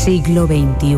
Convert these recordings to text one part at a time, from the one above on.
Siglo XXI.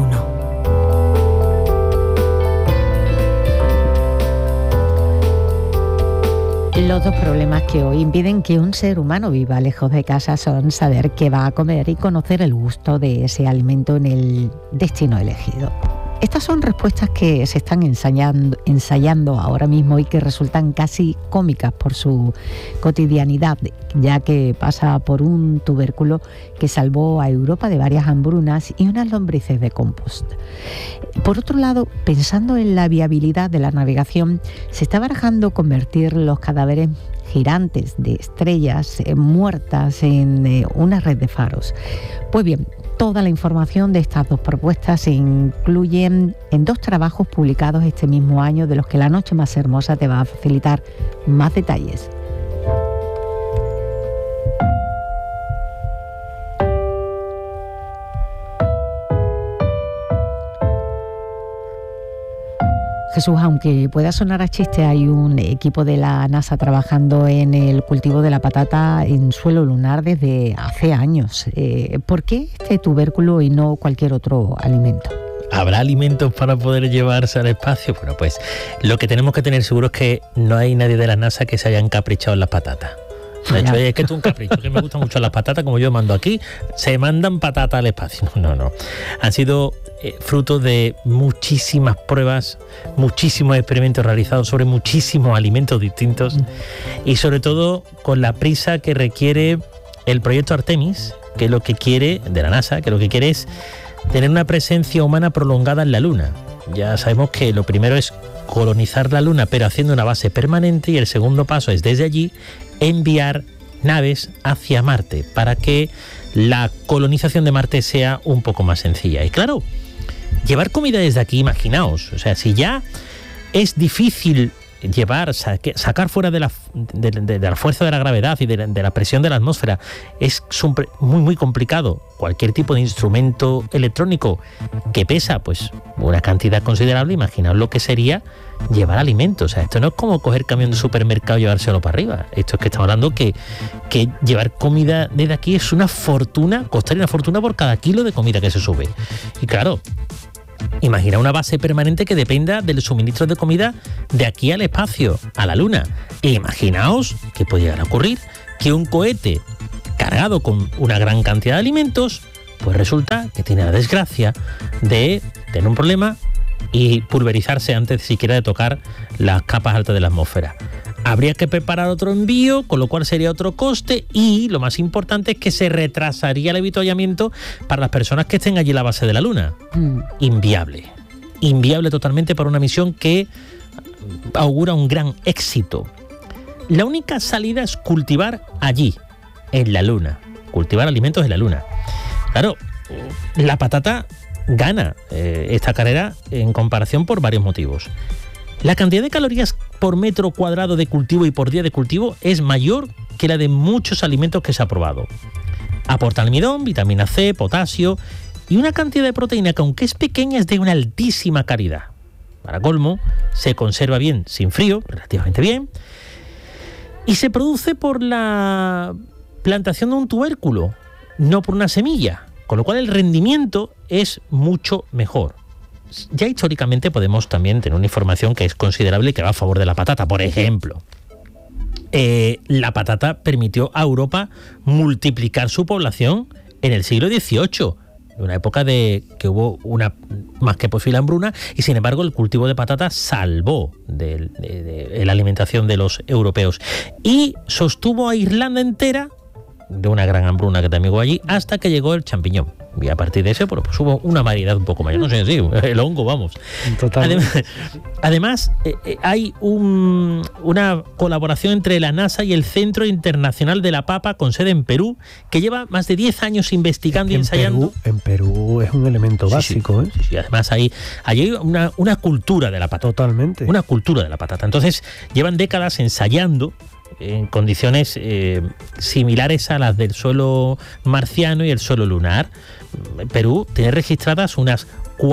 Los dos problemas que hoy impiden que un ser humano viva lejos de casa son saber qué va a comer y conocer el gusto de ese alimento en el destino elegido. Estas son respuestas que se están ensayando ahora mismo y que resultan casi cómicas por su cotidianidad, ya que pasa por un tubérculo que salvó a Europa de varias hambrunas y unas lombrices de compost. Por otro lado, pensando en la viabilidad de la navegación, se está barajando convertir los cadáveres gigantes de estrellas muertas en una red de faros. Pues bien, toda la información de estas dos propuestas se incluyen en dos trabajos publicados este mismo año, de los que La Noche Más Hermosa te va a facilitar más detalles. Jesús, aunque pueda sonar a chiste, hay un equipo de la NASA trabajando en el cultivo de la patata en suelo lunar desde hace años. ¿Por qué este tubérculo y no cualquier otro alimento? ¿Habrá alimentos para poder llevarse al espacio? Bueno, pues lo que tenemos que tener seguro es que no hay nadie de la NASA que se haya encaprichado en las patatas. De hecho, es que es un capricho, que me gustan mucho las patatas, como yo mando aquí, se mandan patatas al espacio. No. Han sido fruto de muchísimas pruebas, muchísimos experimentos realizados sobre muchísimos alimentos distintos y sobre todo con la prisa que requiere el proyecto Artemis, que lo que quiere, de la NASA, que lo que quiere es tener una presencia humana prolongada en la Luna. Ya sabemos que lo primero es colonizar la Luna, pero haciendo una base permanente, y el segundo paso es desde allí enviar naves hacia Marte para que la colonización de Marte sea un poco más sencilla. Y claro, llevar comida desde aquí, imaginaos, o sea, si ya es difícil sacar fuera de la fuerza de la gravedad y de la presión de la atmósfera, es muy muy complicado. Cualquier tipo de instrumento electrónico que pesa pues una cantidad considerable, imaginaos lo que sería llevar alimentos. O sea, esto no es como coger camión de supermercado y llevárselo para arriba. Esto es que estamos hablando que llevar comida desde aquí es una fortuna, costaría una fortuna por cada kilo de comida que se sube. Y claro, imagina una base permanente que dependa del suministro de comida de aquí al espacio, a la Luna. E imaginaos que puede llegar a ocurrir que un cohete cargado con una gran cantidad de alimentos, pues resulta que tiene la desgracia de tener un problema y pulverizarse antes siquiera de tocar las capas altas de la atmósfera. Habría que preparar otro envío, con lo cual sería otro coste, y lo más importante es que se retrasaría el avituallamiento para las personas que estén allí en la base de la Luna. Inviable totalmente para una misión que augura un gran éxito. La única salida es cultivar allí, en la Luna, cultivar alimentos en la Luna. Claro, la patata gana esta carrera en comparación por varios motivos. La cantidad de calorías por metro cuadrado de cultivo y por día de cultivo es mayor que la de muchos alimentos que se ha probado. Aporta almidón, vitamina C, potasio y una cantidad de proteína que, aunque es pequeña, es de una altísima calidad. Para colmo, se conserva bien sin frío, relativamente bien, y se produce por la plantación de un tubérculo, no por una semilla, con lo cual el rendimiento es mucho mejor. Ya históricamente podemos también tener una información que es considerable y que va a favor de la patata. Por ejemplo, la patata permitió a Europa multiplicar su población en el siglo XVIII, en una época de que hubo una más que posible hambruna, y sin embargo el cultivo de patata salvó de la alimentación de los europeos y sostuvo a Irlanda entera de una gran hambruna que también hubo allí, hasta que llegó el champiñón. Y a partir de eso, pues hubo una variedad un poco mayor. No sé, sí, el hongo, vamos. Además, hay una colaboración entre la NASA y el Centro Internacional de la Papa, con sede en Perú, que lleva más de 10 años investigando y ensayando. En Perú es un elemento básico, ¿eh? Sí, además hay una cultura de la patata. Totalmente. Una cultura de la patata. Entonces, llevan décadas ensayando en condiciones similares a las del suelo marciano y el suelo lunar. Perú tiene registradas unas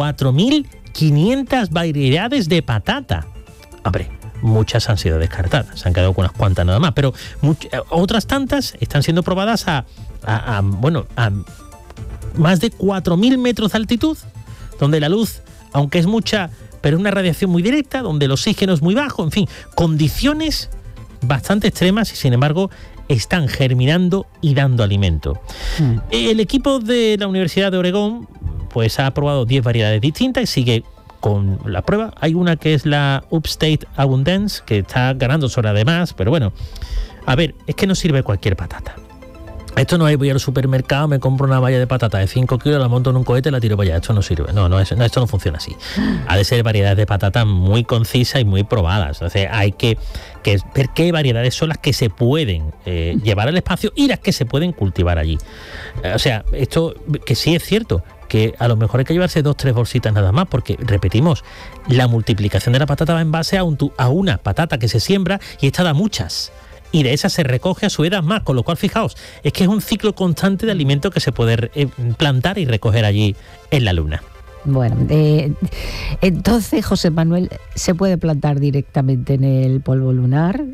4.500 variedades de patata. Hombre, muchas han sido descartadas, se han quedado con unas cuantas nada más, pero otras tantas están siendo probadas a más de 4.000 metros de altitud, donde la luz, aunque es mucha, pero es una radiación muy directa, donde el oxígeno es muy bajo, en fin, condiciones bastante extremas y sin embargo están germinando y dando alimento. El equipo de la Universidad de Oregón pues ha probado 10 variedades distintas y sigue con la prueba. Hay una que es la Upstate Abundance, que está ganando sobre además, pero bueno, a ver, es que no sirve cualquier patata. Esto no es, voy al supermercado, me compro una valla de patata de 5 kilos, la monto en un cohete y la tiro para allá. Esto no sirve. Esto no funciona así. Ha de ser variedades de patata muy concisas y muy probadas. Entonces hay que ver qué variedades son las que se pueden llevar al espacio y las que se pueden cultivar allí. O sea, esto que sí es cierto, que a lo mejor hay que llevarse 2-3 bolsitas nada más, porque, repetimos, la multiplicación de la patata va en base a una patata que se siembra y esta da muchas. Y de esas se recoge a su edad más, con lo cual, fijaos, es que es un ciclo constante de alimento que se puede plantar y recoger allí en la Luna. Bueno, entonces, José Manuel, ¿se puede plantar directamente en el polvo lunar?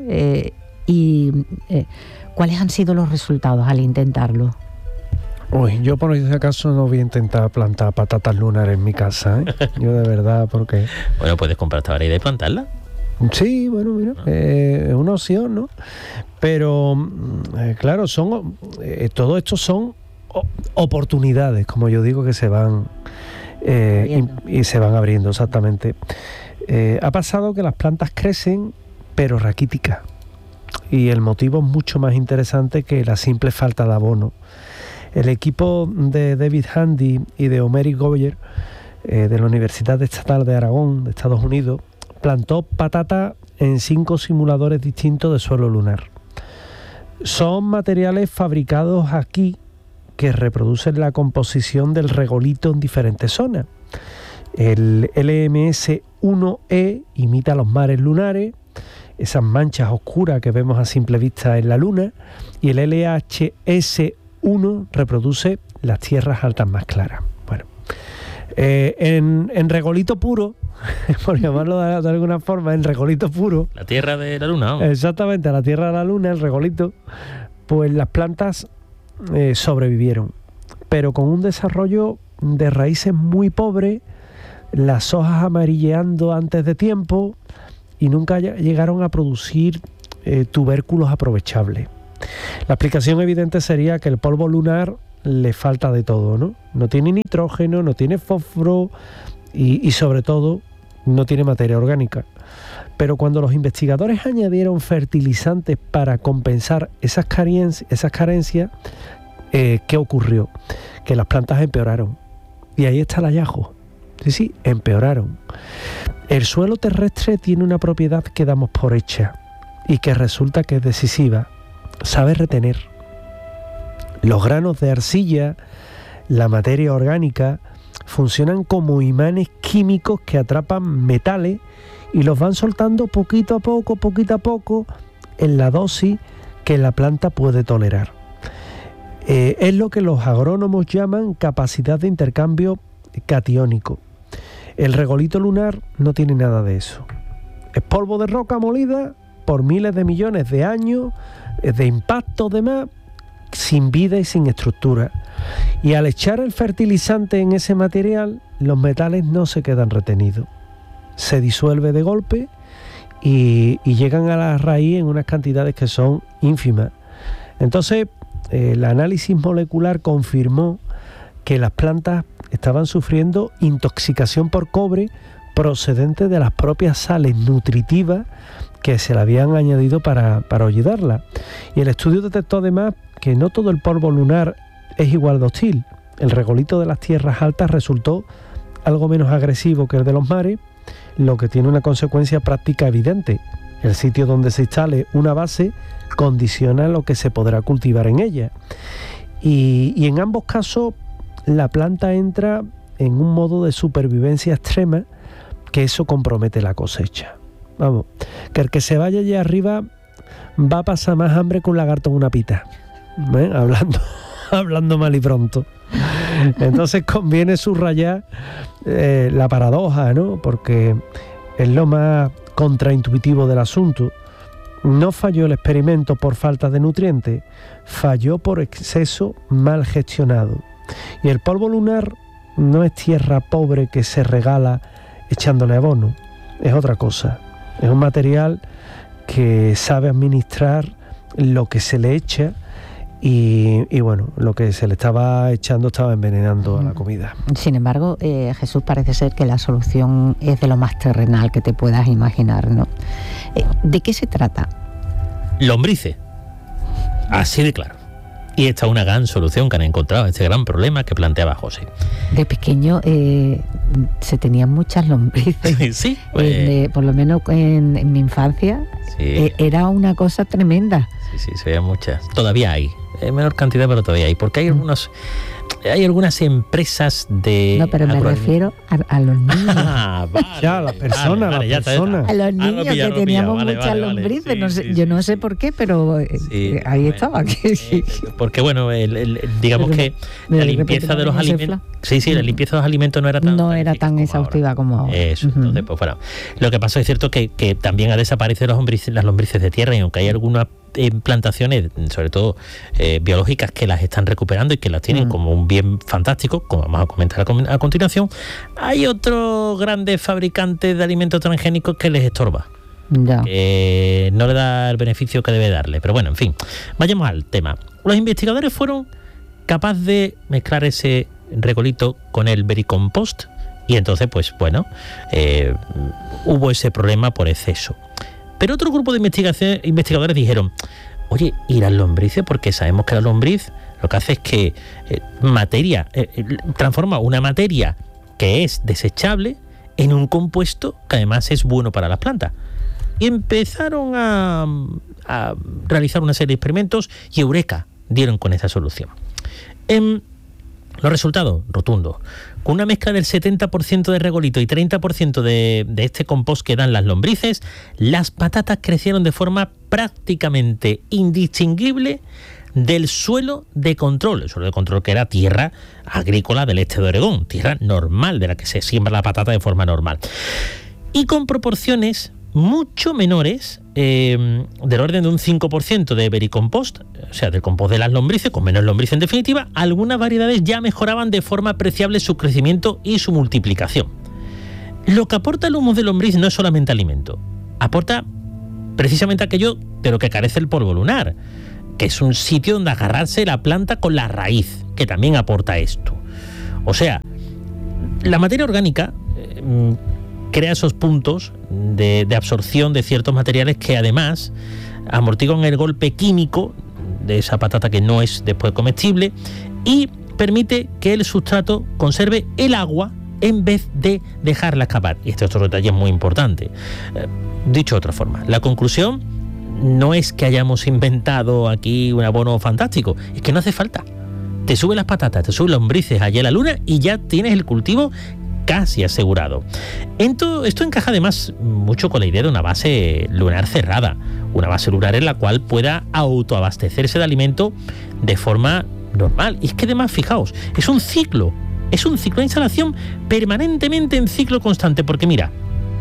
¿Cuáles han sido los resultados al intentarlo? Uy, yo por si acaso no voy a intentar plantar patatas lunares en mi casa, ¿eh? Yo de verdad, porque... Bueno, puedes comprar esta variedad y plantarla. Sí, bueno, mira, es una opción, ¿no? Pero, claro, todo esto son oportunidades, como yo digo, que se van y se van abriendo, exactamente. Ha pasado que las plantas crecen, pero raquíticas. Y el motivo es mucho más interesante que la simple falta de abono. El equipo de David Handy y de Omeri Goyer, de la Universidad Estatal de Aragón, de Estados Unidos, plantó patata en 5 simuladores distintos de suelo lunar. Son materiales fabricados aquí que reproducen la composición del regolito en diferentes zonas. El LMS-1E imita los mares lunares, esas manchas oscuras que vemos a simple vista en la Luna, y el LHS-1 reproduce las tierras altas más claras. Bueno, en regolito puro, por llamarlo de alguna forma, en regolito puro, la tierra de la Luna, ¿no? Exactamente, la tierra de la Luna, el regolito, pues las plantas sobrevivieron, pero con un desarrollo de raíces muy pobre, las hojas amarilleando antes de tiempo y nunca llegaron a producir tubérculos aprovechables. La explicación evidente sería que el polvo lunar le falta de todo, ¿no? No tiene nitrógeno, no tiene fósforo y sobre todo no tiene materia orgánica. Pero cuando los investigadores añadieron fertilizantes para compensar esas carencias, ¿qué ocurrió? Que las plantas empeoraron. Y ahí está el hallazgo. Sí, empeoraron. El suelo terrestre tiene una propiedad que damos por hecha y que resulta que es decisiva. Sabe retener. Los granos de arcilla, la materia orgánica, funcionan como imanes químicos que atrapan metales y los van soltando poquito a poco, en la dosis que la planta puede tolerar. Es lo que los agrónomos llaman capacidad de intercambio catiónico. El regolito lunar no tiene nada de eso. Es polvo de roca molida por miles de millones de años, de impacto demás, sin vida y sin estructura. Y al echar el fertilizante en ese material, los metales no se quedan retenidos. Se disuelve de golpe y llegan a la raíz en unas cantidades que son ínfimas. Entonces, el análisis molecular confirmó que las plantas estaban sufriendo intoxicación por cobre procedente de las propias sales nutritivas que se le habían añadido para ayudarla. Y el estudio detectó además que no todo el polvo lunar es igual de hostil. El regolito de las tierras altas resultó algo menos agresivo que el de los mares, lo que tiene una consecuencia práctica evidente. El sitio donde se instale una base condiciona lo que se podrá cultivar en ella. Y en ambos casos la planta entra en un modo de supervivencia extrema, que eso compromete la cosecha. Vamos, que el que se vaya allá arriba va a pasar más hambre que un lagarto en una pita, hablando mal y pronto. Entonces conviene subrayar la paradoja, ¿no? Porque es lo más contraintuitivo del asunto. No falló el experimento por falta de nutrientes, falló por exceso mal gestionado. Y el polvo lunar no es tierra pobre que se regala echándole abono, es otra cosa. Es un material que sabe administrar lo que se le echa y bueno, lo que se le estaba echando estaba envenenando a la comida. Sin embargo, Jesús, parece ser que la solución es de lo más terrenal que te puedas imaginar, ¿no? ¿De qué se trata? Lombrices. Así de claro. Y esta es una gran solución que han encontrado a este gran problema que planteaba José. De pequeño se tenían muchas lombrices. Sí. Por lo menos en mi infancia, sí. Era una cosa tremenda. Sí, se veían muchas. Todavía hay. En menor cantidad, pero todavía hay. Porque hay algunas empresas de... No, pero me refiero a los niños. Vale, ya, la persona. A los niños que teníamos muchas lombrices. Sí, no sé, sí, yo no sé por qué, pero ahí estaba. Porque bueno, digamos que la limpieza de los alimentos... Sí, la limpieza de los alimentos no era tan exhaustiva como ahora. Eso, entonces, pues bueno. Lo que pasa es cierto que también ha desaparecido las lombrices de tierra, y aunque hay algunas plantaciones, sobre todo biológicas, que las están recuperando y que las tienen como un bien fantástico, como vamos a comentar a continuación, hay otros grandes fabricantes de alimentos transgénicos que les estorba. Ya. No le da el beneficio que debe darle. Pero bueno, en fin, vayamos al tema. Los investigadores fueron capaces de mezclar ese regolito con el vericompost, y entonces, pues bueno, hubo ese problema por exceso. Pero otro grupo de investigadores dijeron: oye, ¿y las lombrices? Porque sabemos que la lombriz lo que hace es que transforma una materia que es desechable en un compuesto que además es bueno para las plantas. Y empezaron a realizar una serie de experimentos y eureka, dieron con esa solución. Los resultados, rotundos. Con una mezcla del 70% de regolito y 30% de este compost que dan las lombrices, las patatas crecieron de forma prácticamente indistinguible del suelo de control. El suelo de control, que era tierra agrícola del este de Oregón, tierra normal de la que se siembra la patata de forma normal. Y con proporciones mucho menores, del orden de un 5% de vericompost, o sea, del compost de las lombrices, con menos lombrices en definitiva. Algunas variedades ya mejoraban de forma apreciable su crecimiento y su multiplicación. Lo que aporta el humus de lombriz no es solamente alimento, aporta precisamente aquello de lo que carece el polvo lunar, que es un sitio donde agarrarse la planta con la raíz, que también aporta esto. O sea, la materia orgánica crea esos puntos de absorción de ciertos materiales que además amortiguan el golpe químico de esa patata que no es después comestible, y permite que el sustrato conserve el agua en vez de dejarla escapar. Y este otro detalle es muy importante. Dicho de otra forma, la conclusión no es que hayamos inventado aquí un abono fantástico, es que no hace falta. Te sube las patatas, te sube lombrices allí a la luna y ya tienes el cultivo casi asegurado. Esto encaja además mucho con la idea de una base lunar cerrada, una base lunar en la cual pueda autoabastecerse de alimento de forma normal. Y es que además, fijaos, es un ciclo de instalación permanentemente en ciclo constante, porque mira,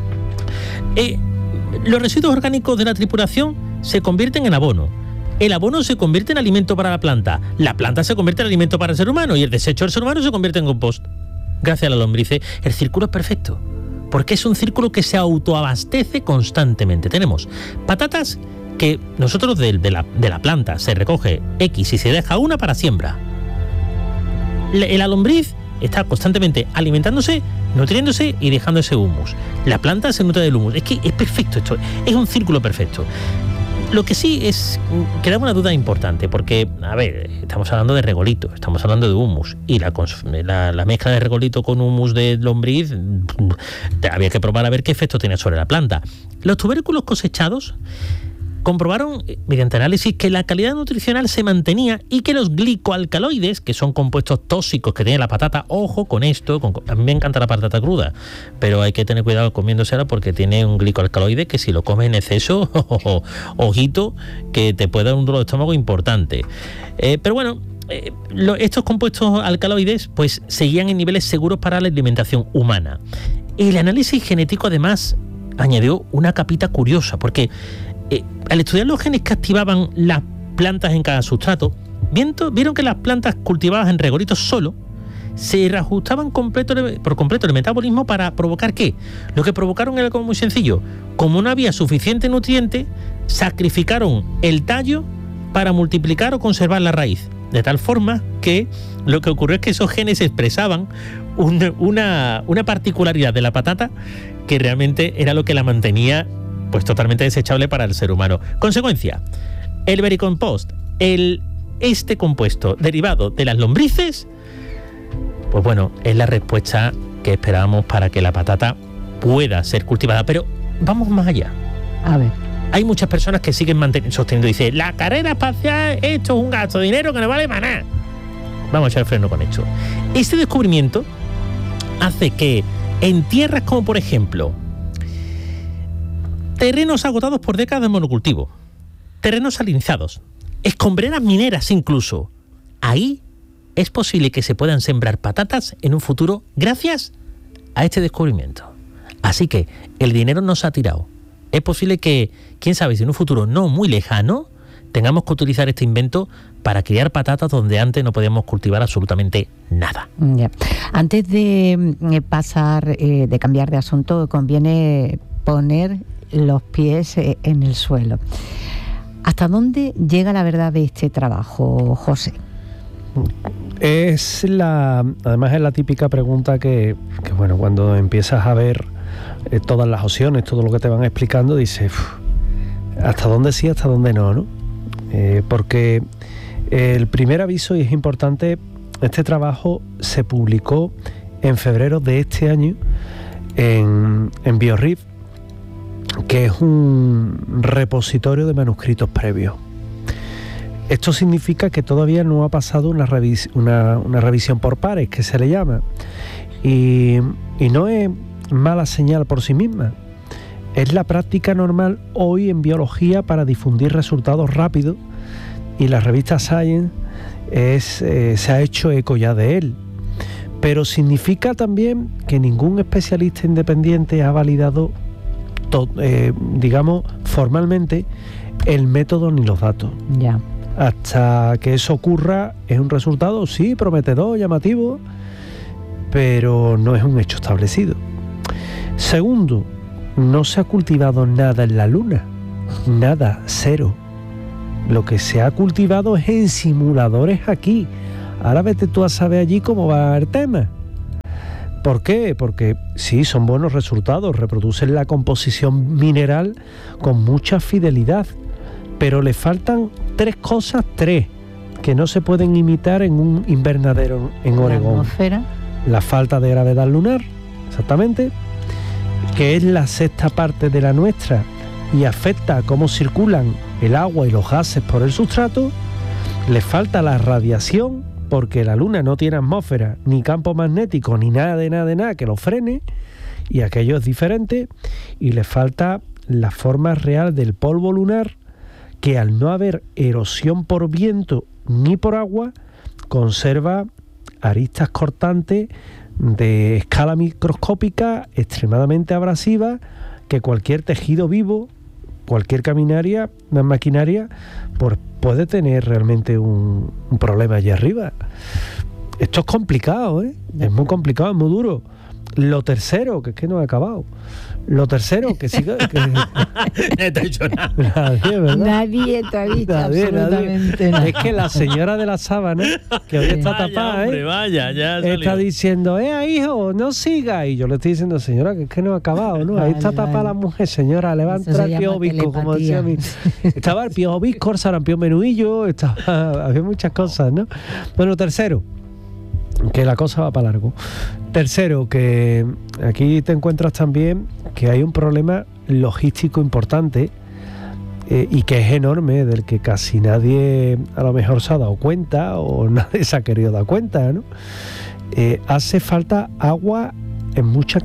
los residuos orgánicos de la tripulación se convierten en abono. El abono se convierte en alimento para la planta se convierte en alimento para el ser humano, y el desecho del ser humano se convierte en compost. Gracias a la lombrices, el círculo es perfecto, porque es un círculo que se autoabastece constantemente. Tenemos patatas que nosotros de la planta se recoge X y se deja una para siembra. La lombriz está constantemente alimentándose, nutriéndose y dejando ese humus. La planta se nutre del humus. Es que es perfecto esto, es un círculo perfecto. Lo que sí es que da una duda importante, porque, a ver, estamos hablando de regolito, estamos hablando de humus, y la mezcla de regolito con humus de lombriz, había que probar a ver qué efecto tiene sobre la planta. Los tubérculos cosechados comprobaron mediante análisis que la calidad nutricional se mantenía y que los glicoalcaloides, que son compuestos tóxicos que tiene la patata, ojo con esto, a mí me encanta la patata cruda, pero hay que tener cuidado comiéndosela porque tiene un glicoalcaloide que si lo comes en exceso, ojito, que te puede dar un dolor de estómago importante. Pero bueno, estos compuestos alcaloides pues seguían en niveles seguros para la alimentación humana. El análisis genético además añadió una capita curiosa, porque al estudiar los genes que activaban las plantas en cada sustrato, vieron que las plantas cultivadas en regolitos solo se reajustaban por completo el metabolismo para provocar ¿qué? Lo que provocaron era como muy sencillo. Como no había suficiente nutriente, sacrificaron el tallo para multiplicar o conservar la raíz. De tal forma que lo que ocurrió es que esos genes expresaban una particularidad de la patata que realmente era lo que la mantenía pues totalmente desechable para el ser humano. Consecuencia, el vermicompost, este compuesto derivado de las lombrices, pues bueno, es la respuesta que esperábamos para que la patata pueda ser cultivada. Pero vamos más allá. A ver. Hay muchas personas que siguen sosteniendo, dice, la carrera espacial, esto es un gasto de dinero que no vale para nada. Vamos a echar el freno con esto. Este descubrimiento hace que en tierras como, por ejemplo, terrenos agotados por décadas de monocultivo, terrenos salinizados, escombreras mineras incluso, ahí es posible que se puedan sembrar patatas en un futuro gracias a este descubrimiento. Así que el dinero no se ha tirado. Es posible que, quién sabe, si en un futuro no muy lejano, tengamos que utilizar este invento para criar patatas donde antes no podíamos cultivar absolutamente nada. Ya. Antes de pasar, de cambiar de asunto, conviene poner los pies en el suelo. ¿Hasta dónde llega la verdad de este trabajo, José? Además es la típica pregunta que bueno, cuando empiezas a ver todas las opciones, todo lo que te van explicando, dices, ¿hasta dónde sí, hasta dónde no, ¿no? Porque el primer aviso, y es importante, este trabajo se publicó en febrero de este año en BioRif, que es un repositorio de manuscritos previos. Esto significa que todavía no ha pasado una revisión por pares, que se le llama, y no es mala señal por sí misma. Es la práctica normal hoy en biología para difundir resultados rápidos, y la revista Science se ha hecho eco ya de él. Pero significa también que ningún especialista independiente ha validado, digamos, formalmente el método ni los datos. Ya. Hasta que eso ocurra, es un resultado, sí, prometedor, llamativo, pero no es un hecho establecido. Segundo, no se ha cultivado nada en la Luna, nada, cero. Lo que se ha cultivado es en simuladores aquí. Ahora vete tú a saber allí cómo va el tema. ¿Por qué? Porque sí, son buenos resultados, reproducen la composición mineral con mucha fidelidad, pero le faltan tres cosas, que no se pueden imitar en un invernadero en Oregón. La atmósfera. La falta de gravedad lunar, exactamente, que es la sexta parte de la nuestra y afecta a cómo circulan el agua y los gases por el sustrato. Le falta la radiación, porque la Luna no tiene atmósfera, ni campo magnético, ni nada que lo frene, y aquello es diferente. Y le falta la forma real del polvo lunar, que al no haber erosión por viento ni por agua, conserva aristas cortantes de escala microscópica extremadamente abrasivas, que cualquier tejido vivo, cualquier maquinaria, pues puede tener realmente un problema allí arriba. Esto es complicado, ¿eh? Es muy complicado, es muy duro. Lo tercero, que es que no he acabado. Lo tercero, que siga... No te ha dicho nada. Nadie, ¿verdad? Nadie te ha dicho absolutamente nada. Es que la señora de la sábana, que hoy está tapada, hombre, vaya, ya está diciendo, hijo, no siga. Y yo le estoy diciendo, señora, que es que no ha acabado, ¿no? Ahí está tapada la mujer, señora, levanta el piojo visco, como decía mi... Estaba el piojo visco, el sarampión menudillo, había muchas cosas, ¿no? Bueno, tercero, que la cosa va para largo. Tercero, que aquí te encuentras también que hay un problema logístico importante y que es enorme, del que casi nadie a lo mejor se ha dado cuenta o nadie se ha querido dar cuenta, ¿no? Hace falta agua en mucha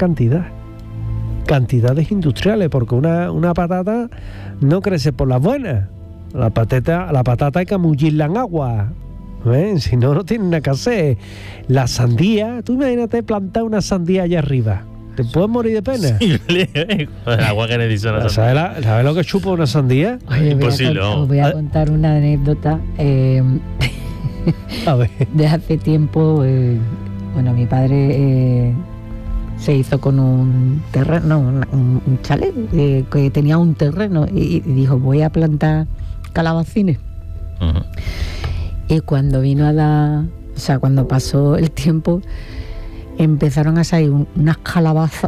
cantidades industriales, porque una patata no crece por las buenas. La patata hay que mullirla en agua. Si no, no tiene nada que hacer. La sandía, tú imagínate plantar una sandía allá arriba. ¿Te puedes morir de pena? Sí, el agua que necesita una sandía. ¿Sabes lo que chupa una sandía? Oye, imposible. Os voy a contar una anécdota. A ver. de hace tiempo, bueno, mi padre se hizo con un terreno, un chalet, que tenía un terreno, y dijo, voy a plantar calabacines. Uh-huh. Y cuando vino cuando pasó el tiempo, empezaron a salir unas calabazas.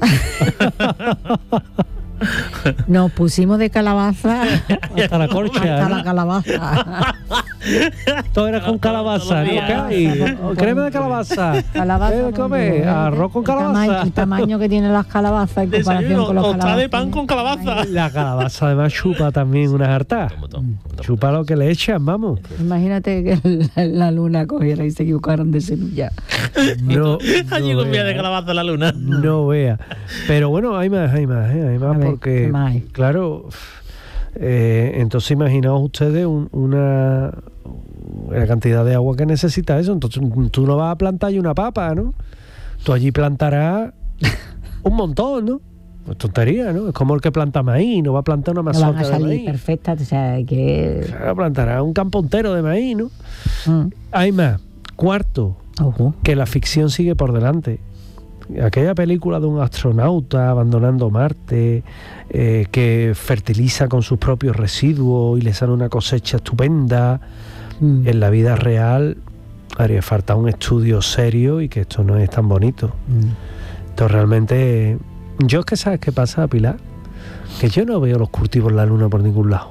Nos pusimos de calabaza Hasta la corcha, hasta ¿no? la calabaza. Todo era con calabaza, ¿no? ¿Qué hay? Crema de calabaza. Calabaza ¿Qué come? Arroz con calabaza. El tamaño que tiene las calabazas en comparación con los tostada de calabazas. pan con calabaza. La calabaza además chupa también unas hartas. Chupa lo que le echan, vamos. Imagínate que la luna cogiera y se equivocaran de semilla. No, Allí con vía de calabaza en la luna. No vea. Pero bueno, hay más, A ver, porque, ¿qué más hay? claro, entonces imaginaos ustedes la cantidad de agua que necesita eso. Entonces tú no vas a plantar allí una papa, ¿no? Tú allí plantarás un montón, ¿no? Pues tontería, ¿no? Es como el que planta maíz, no va a plantar una No van a mazorca de salir maíz. perfectas, o sea, que... Claro, plantará un campo entero de maíz, ¿no? Mm. Hay más. Cuarto, Ojo. que la ficción sigue por delante. Aquella película de un astronauta abandonando Marte, que fertiliza con sus propios residuos y le sale una cosecha estupenda. Mm. En la vida real haría falta un estudio serio y que esto no es tan bonito. Mm. Esto realmente... Yo es que, ¿sabes qué pasa, Pilar? Que yo no veo los cultivos en la luna por ningún lado.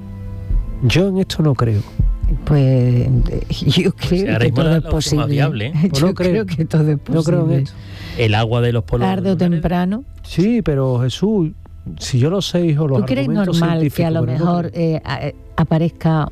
Yo en esto no creo. Pues yo creo ahora que mismo todo la es opción más posible. viable, ¿eh? Yo No creo que todo es posible. No creo en esto. El agua de los polos. Tarde o temprano. Sí, pero Jesús, si yo lo sé, hijo, los ¿Tú crees argumentos normal que a lo científicos, pero no mejor creo. aparezca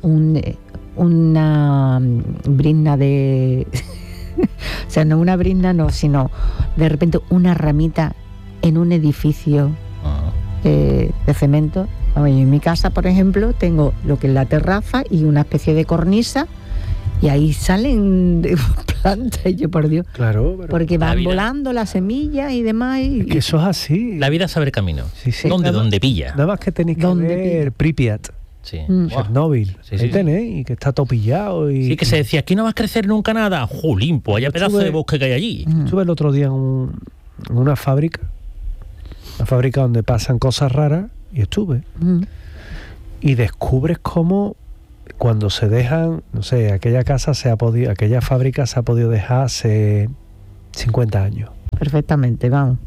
una brizna de... o sea, no una brizna, no, sino de repente una ramita en un edificio de cemento? Oye, en mi casa, por ejemplo, tengo lo que es la terraza y una especie de cornisa, y ahí salen plantas, y yo, por Dios, Claro, pero porque La van vida. volando las semillas y demás. es que eso es así. La vida sabe el camino. Sí, sí. ¿Dónde? Nada- ¿Dónde pilla? Nada más que tenéis que ¿Dónde ver Pripyat, Sí. Mm. Buah. Chernóbil. Sí, Ahí sí. tenéis, y que está todo pillado. Y Sí, que se decía, aquí no va a crecer nunca nada. Jolín, pues vaya Yo pedazo estuve- de bosque que hay allí. Mm. Estuve el otro día en una fábrica donde pasan cosas raras, y estuve. Mm. Y descubres cómo cuando se dejan, no sé, aquella fábrica se ha podido dejar hace 50 años, Perfectamente, vamos.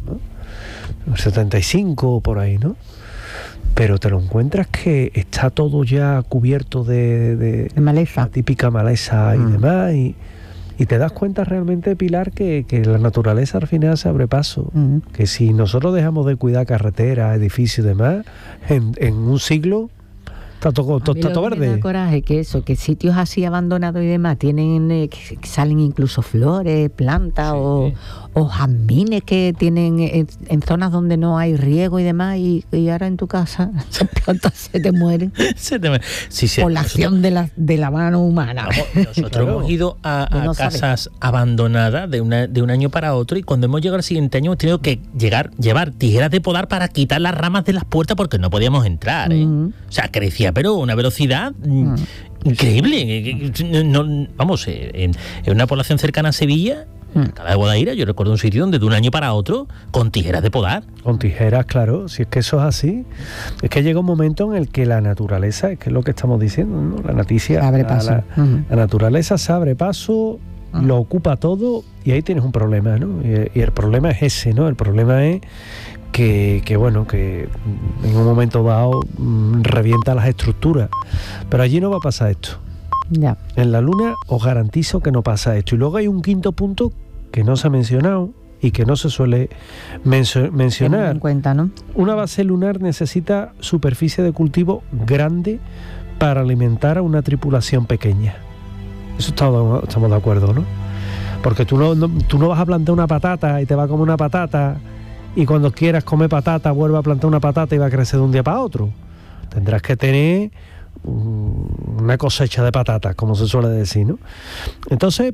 75 por ahí, ¿no? Pero te lo encuentras que está todo ya cubierto de De maleza. la típica maleza y demás, y te das cuenta realmente, Pilar, que la naturaleza al final se abre paso. Mm. Que si nosotros dejamos de cuidar carreteras, edificios y demás, en un siglo está todo A mí lo que me verde. da coraje que sitios así abandonados y demás tienen que salen incluso flores, plantas o jazmines que tienen en zonas donde no hay riego y demás, y ahora en tu casa esas plantas se te mueren Sí, sí. por la acción de la mano humana. Vamos, nosotros Claro. hemos ido a No sabe. casas abandonadas de un año para otro, y cuando hemos llegado al siguiente año hemos tenido que llevar tijeras de podar para quitar las ramas de las puertas porque no podíamos entrar, ¿eh? Mm. O sea, crecía, pero a una velocidad increíble. Vamos, en una población cercana a Sevilla, Alcalá de Guadaira, yo recuerdo un sitio donde de un año para otro, con tijeras de podar. Con tijeras, claro, si es que eso es así. Es que llega un momento en el que la naturaleza, es que es lo que estamos diciendo, ¿no? La noticia, Se abre paso. la naturaleza se abre paso, lo ocupa todo, y ahí tienes un problema, ¿no? Y el problema es ese, ¿no? El problema es que en un momento dado revienta las estructuras. Pero allí no va a pasar esto. Ya. En la Luna os garantizo que no pasa esto. Y luego hay un quinto punto que no se ha mencionado y que no se suele Tenerlo mencionar. en cuenta, ¿no? Una base lunar necesita superficie de cultivo grande para alimentar a una tripulación pequeña. Eso estamos de acuerdo, ¿no? Porque tú no vas a plantar una patata y te va a comer una patata, y cuando quieras comer patata vuelve a plantar una patata y va a crecer de un día para otro. Tendrás que tener una cosecha de patatas, como se suele decir, ¿no? Entonces,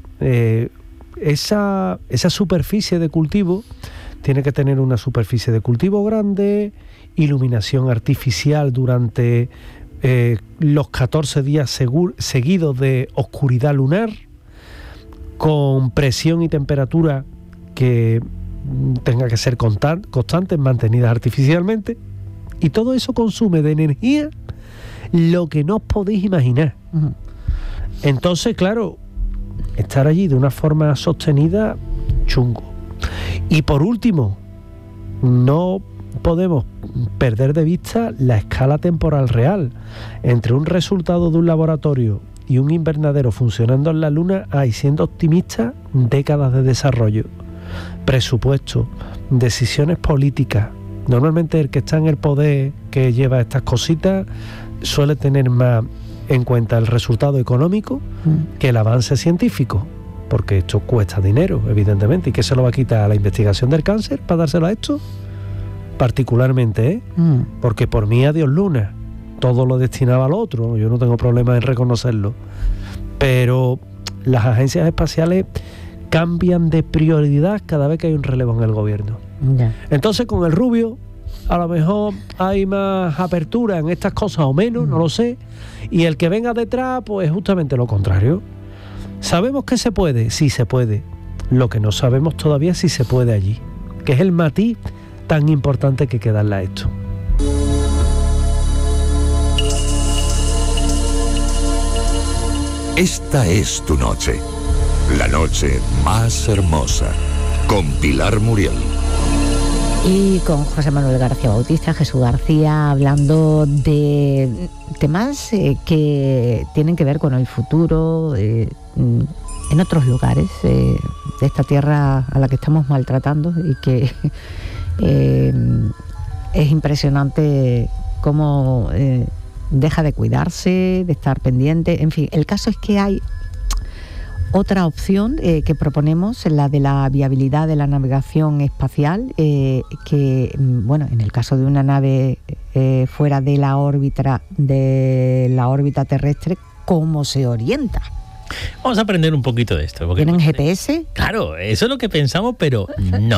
esa superficie de cultivo tiene que tener una superficie de cultivo grande, iluminación artificial durante los 14 días seguidos de oscuridad lunar, con presión y temperatura que tenga que ser constantes, mantenidas artificialmente, y todo eso consume de energía lo que no os podéis imaginar. Entonces, claro, estar allí de una forma sostenida, chungo. Y por último, no podemos perder de vista la escala temporal real. Entre un resultado de un laboratorio y un invernadero funcionando en la Luna hay, siendo optimista, décadas de desarrollo, presupuesto, decisiones políticas. Normalmente el que está en el poder, que lleva estas cositas, suele tener más en cuenta el resultado económico que el avance científico, porque esto cuesta dinero, evidentemente. ¿Y qué se lo va a quitar a la investigación del cáncer para dárselo a esto? Particularmente, porque por mí, adiós Luna, todo lo destinaba al otro, yo no tengo problema en reconocerlo, pero las agencias espaciales cambian de prioridad cada vez que hay un relevo en el gobierno. Entonces, con el Rubio a lo mejor hay más apertura en estas cosas o menos, no lo sé, y el que venga detrás, pues justamente lo contrario. ¿Sabemos que se puede? Sí se puede. Lo que no sabemos todavía es si se puede allí, que es el matiz tan importante que hay que darle a esto. Esta es tu noche, la noche más hermosa, con Pilar Muriel. Y con José Manuel García Bautista, Jesús García, hablando de temas que tienen que ver con el futuro en otros lugares de esta tierra a la que estamos maltratando, y que es impresionante cómo deja de cuidarse, de estar pendiente. En fin, el caso es que hay otra opción que proponemos, la de la viabilidad de la navegación espacial, que, bueno, en el caso de una nave fuera de la órbita terrestre, ¿cómo se orienta? Vamos a aprender un poquito de esto. ¿Tienen GPS? Claro, eso es lo que pensamos, pero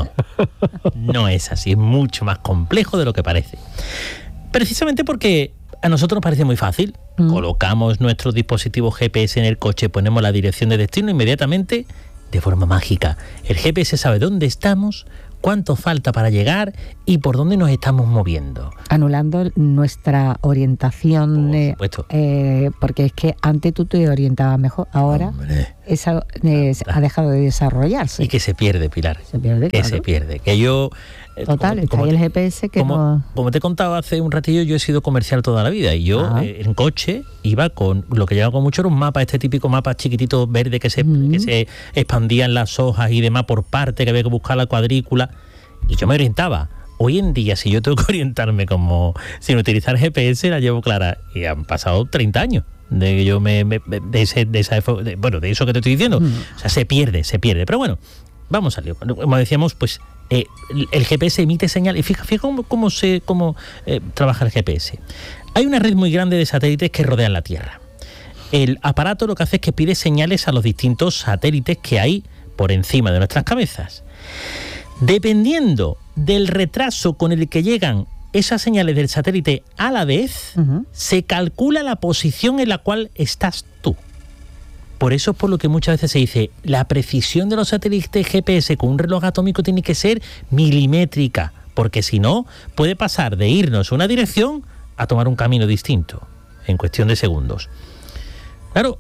no es así, es mucho más complejo de lo que parece. Precisamente porque a nosotros nos parece muy fácil. Colocamos nuestro dispositivo GPS en el coche, ponemos la dirección de destino inmediatamente, de forma mágica. El GPS sabe dónde estamos, cuánto falta para llegar y por dónde nos estamos moviendo. Anulando nuestra orientación, porque es que antes tú te orientabas mejor, ahora esa ha dejado de desarrollarse. Y que se pierde, Pilar. Se pierde, claro. Se pierde. Que yo... Total, está ahí el GPS que como te contaba hace un ratillo, yo he sido comercial toda la vida y yo en coche iba con, lo que llevaba con mucho era un mapa, este típico mapa chiquitito verde que se expandían las hojas y demás por parte, que había que buscar la cuadrícula, y yo me orientaba. Hoy en día, si yo tengo que orientarme como sin utilizar GPS, la llevo clara, y han pasado 30 años de que yo de eso que te estoy diciendo. O sea, se pierde, pero bueno, vamos a lío. Como decíamos, pues el GPS emite señal, y fíjate cómo trabaja el GPS. Hay una red muy grande de satélites que rodean la Tierra. El aparato lo que hace es que pide señales a los distintos satélites que hay por encima de nuestras cabezas. Dependiendo del retraso con el que llegan esas señales del satélite a la vez, se calcula la posición en la cual estás tú. Por eso es por lo que muchas veces se dice, la precisión de los satélites GPS con un reloj atómico tiene que ser milimétrica, porque si no, puede pasar de irnos a una dirección a tomar un camino distinto, en cuestión de segundos. Claro,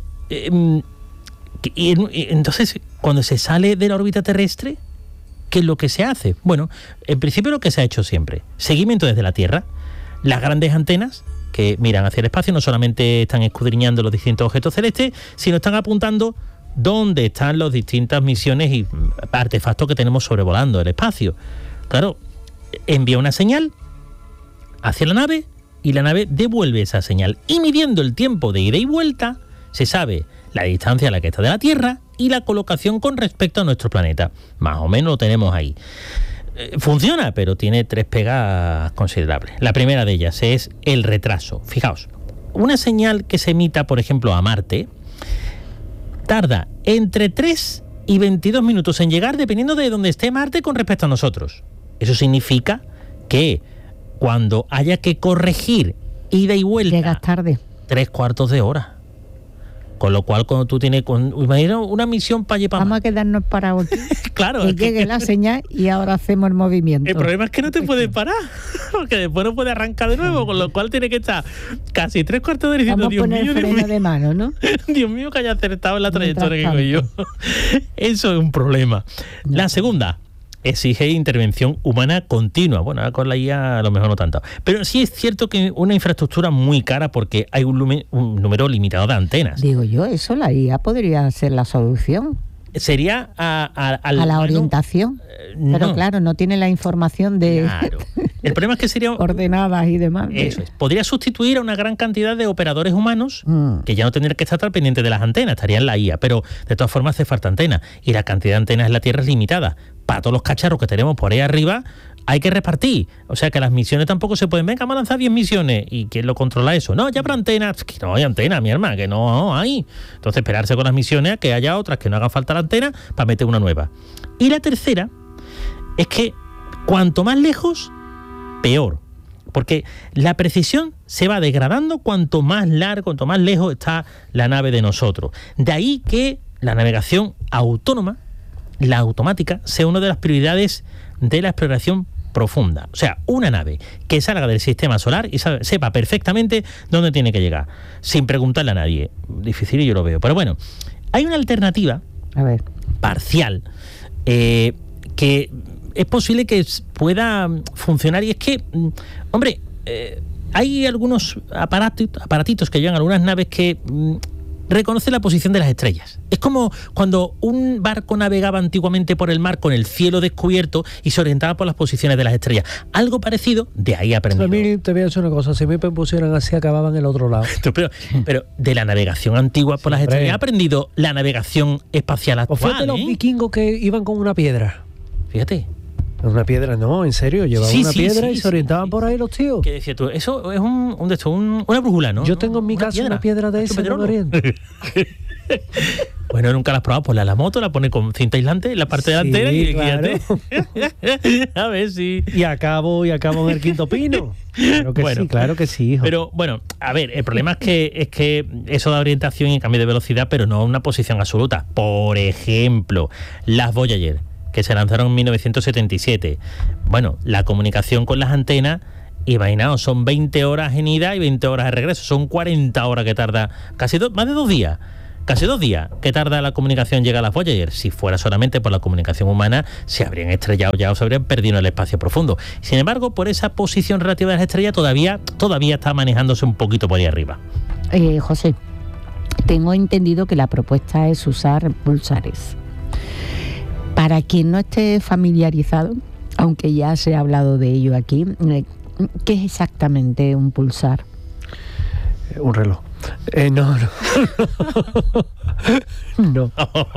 entonces, cuando se sale de la órbita terrestre, ¿qué es lo que se hace? Bueno, en principio lo que se ha hecho siempre, seguimiento desde la Tierra, las grandes antenas que miran hacia el espacio no solamente están escudriñando los distintos objetos celestes, sino están apuntando dónde están las distintas misiones y artefactos que tenemos sobrevolando el espacio. Claro, envía una señal hacia la nave y la nave devuelve esa señal. Y midiendo el tiempo de ida y vuelta, se sabe la distancia a la que está de la Tierra y la colocación con respecto a nuestro planeta. Más o menos lo tenemos ahí. Funciona, pero tiene 3 pegas considerables. La primera de ellas es el retraso. Fijaos, una señal que se emita, por ejemplo, a Marte, tarda entre 3 y 22 minutos en llegar, dependiendo de dónde esté Marte con respecto a nosotros. Eso significa que cuando haya que corregir ida y vuelta. Llegas tarde. 3/4 de hora. Con lo cual, cuando tú tienes... imagina una misión para allí para... Vamos a quedarnos parados aquí. Claro. Que llegue la señal y ahora hacemos el movimiento. El problema es que no te puedes parar, porque después no puedes arrancar de nuevo, con lo cual tiene que estar casi 3/4 de hora diciendo, Vamos a poner el freno de mano, ¿no? Dios mío, que haya acertado en la trayectoria que voy yo. Eso es un problema. No. La segunda, exige intervención humana continua. Bueno, ahora con la IA a lo mejor no tanto. Pero sí es cierto que una infraestructura muy cara porque hay un número limitado de antenas. Digo yo, eso la IA podría ser la solución. Sería A la orientación. Pero no. claro, no tiene la información de Claro. El problema es que sería... ordenadas y demás. Eso es. Podría sustituir a una gran cantidad de operadores humanos que ya no tendrían que estar pendientes de las antenas, estaría en la IA, pero de todas formas hace falta antenas y la cantidad de antenas en la Tierra es limitada. Para todos los cacharros que tenemos por ahí arriba hay que repartir. O sea que las misiones tampoco se pueden... Venga, vamos a lanzar 10 misiones. ¿Y quién lo controla eso? No, ya habrá antenas. Que no hay antenas, mi hermana, que no hay. Entonces esperarse con las misiones a que haya otras que no hagan falta la antena para meter una nueva. Y la tercera es que cuanto más lejos, peor. Porque la precisión se va degradando cuanto más largo, cuanto más lejos está la nave de nosotros. De ahí que la navegación autónoma, la automática, sea una de las prioridades de la exploración profunda. O sea, una nave que salga del sistema solar y sepa perfectamente dónde tiene que llegar, sin preguntarle a nadie. Difícil y yo lo veo. Pero bueno, hay una alternativa parcial que es posible que pueda funcionar, y es que, hombre, hay algunos aparatitos que llevan algunas naves que reconocen la posición de las estrellas. Es como cuando un barco navegaba antiguamente por el mar con el cielo descubierto y se orientaba por las posiciones de las estrellas. Algo parecido, de ahí aprendí. A mí te voy a decir una cosa, si me pusieran así acababan en el otro lado. Pero de la navegación antigua por las estrellas he aprendido la navegación espacial actual. O fíjate los vikingos que iban con una piedra. Fíjate. Una piedra, no, en serio, llevaban una piedra y se orientaban por ahí los tíos. ¿Qué decías tú? Eso es una brújula, ¿no? Yo tengo en mi casa una piedra de esa, no me oriento. Bueno, nunca la has probado. Pues la moto la pone con cinta aislante en la parte delantera y claro. A ver si... Y acabo en el Quinto Pino. Claro que bueno, sí, claro que sí, hijo. Pero bueno, a ver, el problema es que eso da orientación y cambio de velocidad, pero no una posición absoluta. Por ejemplo, las Voyager, que se lanzaron en 1977. Bueno, la comunicación con las antenas, imaginaos, son 20 horas en ida y 20 horas de regreso. Son 40 horas que tarda, más de 2 días. Casi 2 días que tarda la comunicación llega a las Voyager. Si fuera solamente por la comunicación humana, se habrían estrellado ya o se habrían perdido en el espacio profundo. Sin embargo, por esa posición relativa de las estrellas, todavía está manejándose un poquito por ahí arriba. José, tengo entendido que la propuesta es usar pulsares. Para quien no esté familiarizado, aunque ya se ha hablado de ello aquí, ¿qué es exactamente un pulsar? Un reloj. No. No.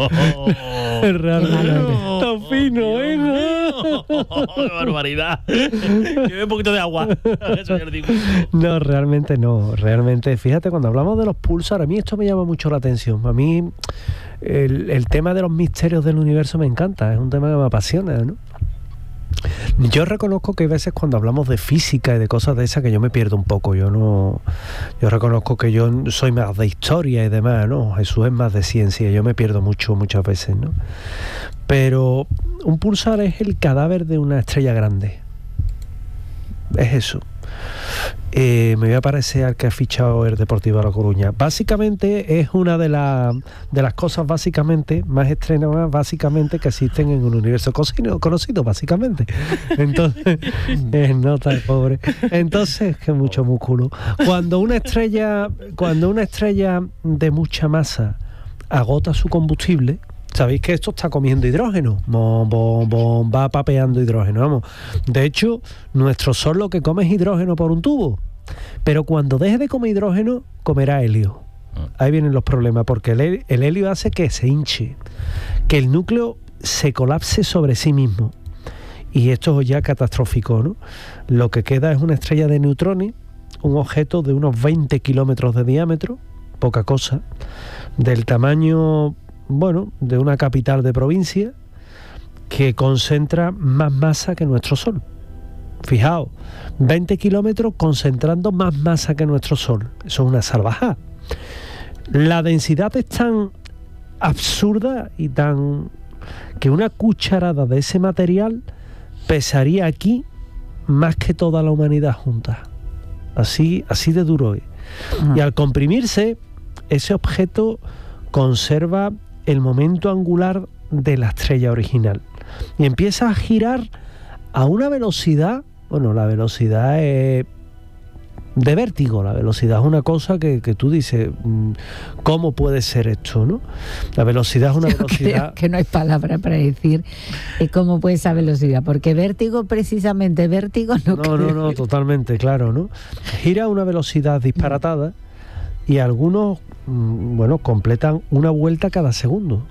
Tan fino, ¡Qué barbaridad! Lleve un poquito de agua. No, realmente no. Realmente, fíjate, cuando hablamos de los pulsar, a mí esto me llama mucho la atención. A mí el tema de los misterios del universo me encanta. Es un tema que me apasiona, ¿no? Yo reconozco que hay veces cuando hablamos de física y de cosas de esas que yo me pierdo un poco. Yo reconozco que yo soy más de historia y demás, ¿no? Jesús es más de ciencia. Yo me pierdo muchas veces, ¿no? Pero un pulsar es el cadáver de una estrella grande. Es eso. Me voy a parecer al que ha fichado el Deportivo de La Coruña. Básicamente es una de las cosas básicamente más extremas básicamente que existen en un universo conocido básicamente. Entonces no tan pobre. Entonces, que mucho músculo. Cuando una estrella de mucha masa agota su combustible, sabéis que esto está comiendo hidrógeno, va papeando hidrógeno, vamos. De hecho, nuestro Sol lo que come es hidrógeno por un tubo, pero cuando deje de comer hidrógeno, comerá helio. Ahí vienen los problemas, porque el helio hace que se hinche, que el núcleo se colapse sobre sí mismo, y esto es ya catastrófico, ¿no? Lo que queda es una estrella de neutrones, un objeto de unos 20 kilómetros de diámetro, poca cosa, del tamaño... de una capital de provincia, que concentra más masa que nuestro Sol. Fijaos, 20 kilómetros concentrando más masa que nuestro Sol. Eso es una salvajada. La densidad es tan absurda y tan... que una cucharada de ese material pesaría aquí más que toda la humanidad junta. Así de duro es. Y al comprimirse, ese objeto conserva el momento angular de la estrella original y empieza a girar a una velocidad, bueno, la velocidad es de vértigo. La velocidad es una cosa que tú dices, ¿cómo puede ser esto, no? La velocidad es una velocidad... Creo que no hay palabra para decir cómo puede esa velocidad, porque vértigo, precisamente vértigo, no, totalmente, claro, ¿no? Gira a una velocidad disparatada y algunos, completan una vuelta cada segundo.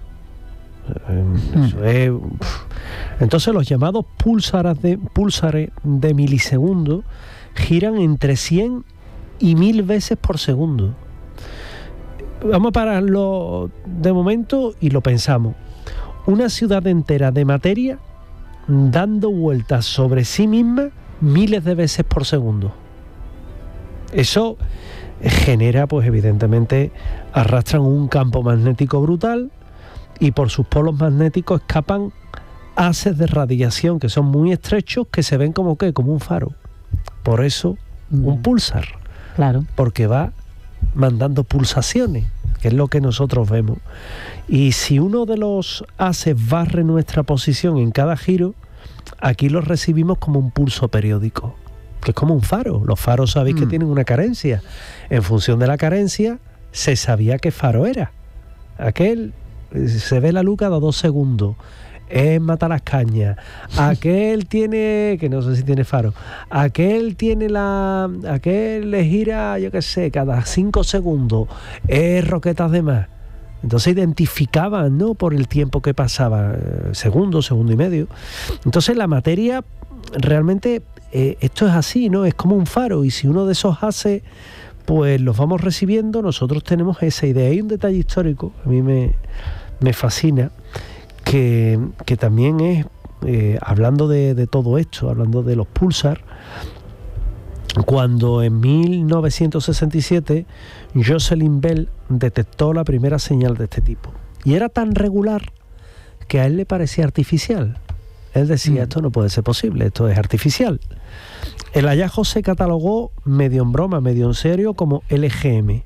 Eso es... Entonces los llamados púlsares de milisegundos giran entre 100 y 1000 veces por segundo. Vamos a pararlo de momento y lo pensamos. Una ciudad entera de materia dando vueltas sobre sí misma miles de veces por segundo. Eso genera, pues evidentemente, arrastran un campo magnético brutal y por sus polos magnéticos escapan haces de radiación que son muy estrechos, que se ven como un faro. Por eso un púlsar, claro, porque va mandando pulsaciones, que es lo que nosotros vemos. Y si uno de los haces barre nuestra posición en cada giro, aquí lo recibimos como un pulso periódico, que es como un faro. Los faros sabéis que tienen una carencia. En función de la carencia se sabía qué faro era. Aquel se ve la luz cada 2 segundos. Es Matalascaña. Aquel tiene, que no sé si tiene faro, aquel le gira, yo qué sé, cada 5 segundos. Es Roquetas de Mar. Entonces identificaban, ¿no?, por el tiempo que pasaba, segundo y medio. Entonces la materia realmente, esto es así, ¿no? Es como un faro, y si uno de esos hace, pues los vamos recibiendo, nosotros tenemos esa idea. Hay un detalle histórico, a mí me fascina, que también es, hablando de todo esto, hablando de los púlsar, cuando en 1967 Jocelyn Bell detectó la primera señal de este tipo. Y era tan regular que a él le parecía artificial. Él decía, esto no puede ser posible, esto es artificial. El hallazgo se catalogó medio en broma, medio en serio, como LGM.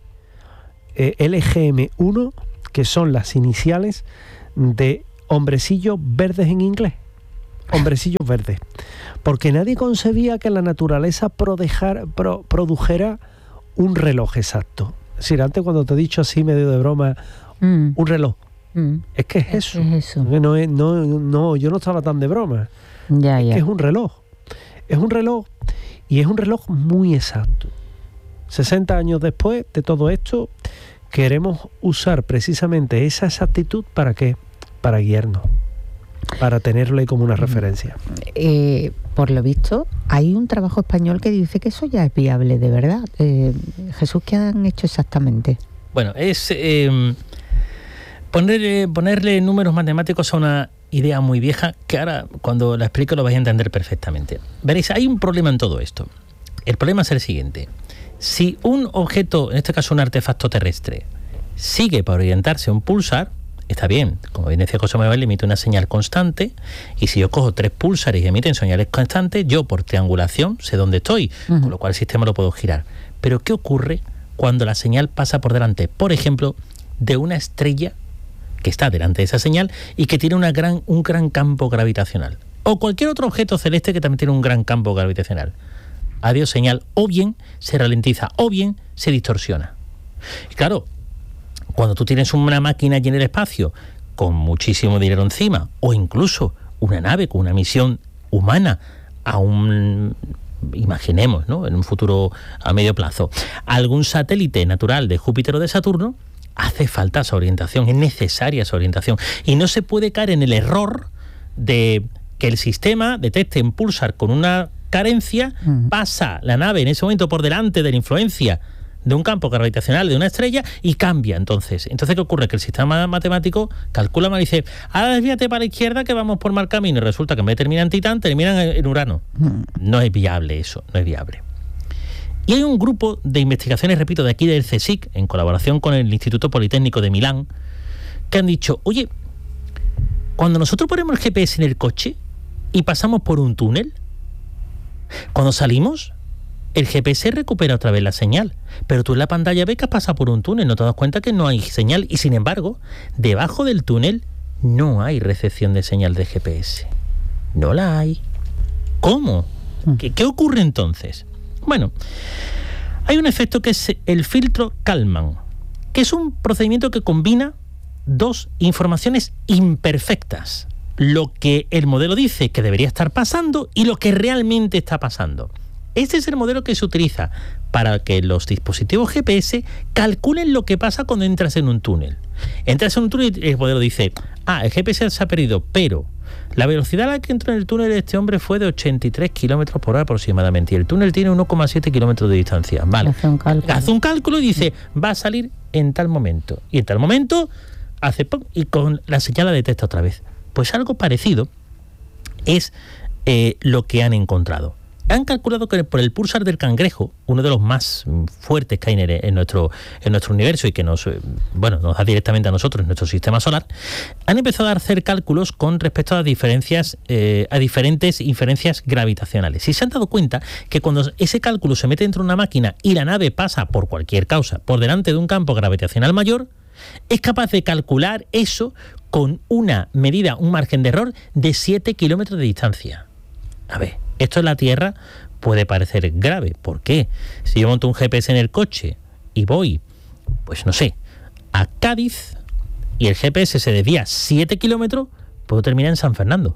LGM1, que son las iniciales de hombrecillos verdes en inglés. Hombrecillos verdes. Porque nadie concebía que la naturaleza produjera un reloj exacto. Es decir, antes cuando te he dicho así medio de broma, un reloj. Es que es eso. No, yo no estaba tan de broma. Que es un reloj. Es un reloj, y es un reloj muy exacto. 60 años después de todo esto, queremos usar precisamente esa exactitud, ¿para qué? Para guiarnos, para tenerle como una referencia. Por lo visto, hay un trabajo español que dice que eso ya es viable de verdad. Jesús, ¿qué han hecho exactamente? Bueno, es ponerle números matemáticos a una idea muy vieja que ahora, cuando la explico, lo vais a entender perfectamente. Veréis, hay un problema en todo esto. El problema es el siguiente. Si un objeto, en este caso un artefacto terrestre, sigue para orientarse a un pulsar, está bien. Como bien decía José Manuel, emite una señal constante, y si yo cojo 3 púlsares y emiten señales constantes, yo por triangulación sé dónde estoy, con lo cual el sistema lo puedo girar. Pero ¿qué ocurre cuando la señal pasa por delante, por ejemplo, de una estrella que está delante de esa señal y que tiene un gran campo gravitacional? O cualquier otro objeto celeste que también tiene un gran campo gravitacional. Adiós señal, o bien se ralentiza, o bien se distorsiona. Y claro, cuando tú tienes una máquina allí en el espacio con muchísimo dinero encima, o incluso una nave con una misión humana imaginemos, ¿no?, en un futuro a medio plazo, algún satélite natural de Júpiter o de Saturno, hace falta esa orientación, es necesaria esa orientación. Y no se puede caer en el error de que el sistema detecte un pulsar con una carencia, pasa la nave en ese momento por delante de la influencia de un campo gravitacional de una estrella y cambia. Entonces, ¿qué ocurre? Que el sistema matemático calcula mal y dice, ahora desvíate para la izquierda que vamos por mal camino, y resulta que en vez de terminar en Titán, terminan en Urano. No es viable eso, no es viable. Y hay un grupo de investigaciones, repito, de aquí del CSIC, en colaboración con el Instituto Politécnico de Milán, que han dicho, oye, cuando nosotros ponemos el GPS en el coche y pasamos por un túnel, cuando salimos, el GPS recupera otra vez la señal, pero tú en la pantalla ves que has pasado por un túnel, no te das cuenta que no hay señal, y sin embargo, debajo del túnel no hay recepción de señal de GPS. No la hay. ¿Cómo? ¿Qué ocurre entonces? Bueno, hay un efecto que es el filtro Kalman, que es un procedimiento que combina dos informaciones imperfectas: lo que el modelo dice que debería estar pasando y lo que realmente está pasando. Este es el modelo que se utiliza para que los dispositivos GPS calculen lo que pasa cuando entras en un túnel. Entras en un túnel y el modelo dice, el GPS se ha perdido, pero la velocidad a la que entró en el túnel este hombre fue de 83 kilómetros por hora aproximadamente, y el túnel tiene 1,7 kilómetros de distancia. Vale. Hace un cálculo y dice, va a salir en tal momento. Y en tal momento hace pum, y con la señal la detecta otra vez. Pues algo parecido es lo que han encontrado. Han calculado que por el pulsar del cangrejo, uno de los más fuertes que hay en nuestro universo y que nos da directamente a nosotros en nuestro sistema solar, han empezado a hacer cálculos con respecto a diferentes inferencias gravitacionales. Y se han dado cuenta que cuando ese cálculo se mete dentro de una máquina y la nave pasa por cualquier causa por delante de un campo gravitacional mayor, es capaz de calcular eso con una medida, un margen de error de 7 kilómetros de distancia. A ver, esto en la Tierra puede parecer grave. ¿Por qué? Si yo monto un GPS en el coche y voy, pues no sé, a Cádiz y el GPS se desvía 7 kilómetros, puedo terminar en San Fernando.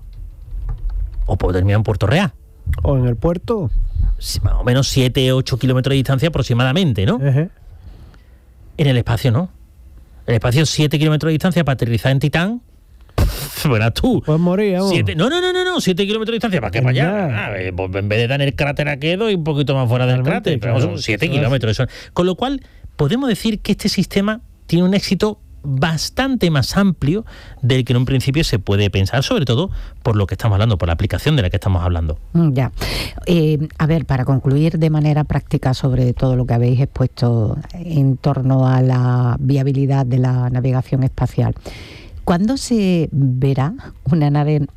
O puedo terminar en Puerto Real. O en el puerto. Sí, más o menos 7-8 kilómetros de distancia aproximadamente, ¿no? Uh-huh. En el espacio no. En el espacio 7 kilómetros de distancia para aterrizar en Titán. Verás tú. Puedes morir, vamos. 7 kilómetros de distancia. ¿Para qué para allá? Pues en vez de dar el cráter a Quedo y un poquito más fuera del cráter. Pero son 7 kilómetros. Con lo cual, podemos decir que este sistema tiene un éxito bastante más amplio del que en un principio se puede pensar, sobre todo por lo que estamos hablando, por la aplicación de la que estamos hablando. Ya. A ver, para concluir de manera práctica sobre todo lo que habéis expuesto en torno a la viabilidad de la navegación espacial, ¿cuándo se verá una nave